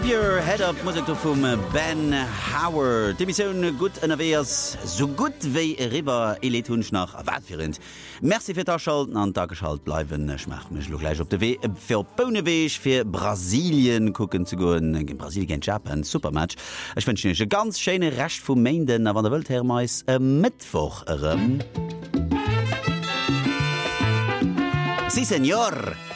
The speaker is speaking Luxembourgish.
Your Head Up Musik vum Ben Howard. De Missionioun gut ënnerwes so gut wéi River elet hunsch nach watfirend. Merci fir d'Schalten an Dageschalt bleiwen schmach mech lo gleich op de Wee fir Boneweeg fir Brasilien kucken zu goen gin Brasilien Japan Supermatch. Ech wënschen ganz schöne Recht vum Mainden a wann der Welt her meis Mittwoch. Si, Senor!